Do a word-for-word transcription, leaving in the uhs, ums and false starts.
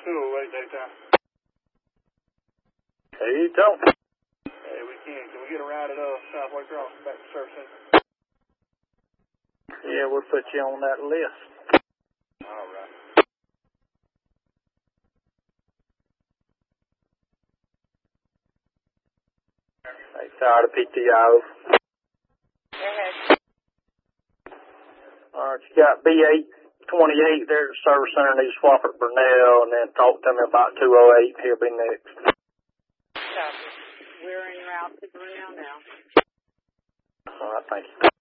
two oh eight daytime. There you go. Hey, we can. Can we get a ride at uh, Southway Cross back to Service Center? Yeah, we'll put you on that list. All right. Hey, tired of P T O. Go ahead. All right, you got B eight twenty-eight there at the Service Center. Need to swap at Burnell, and then talk to me about two oh eight. He'll be next. Copy. We're en route to Brunel now. All right, thank you.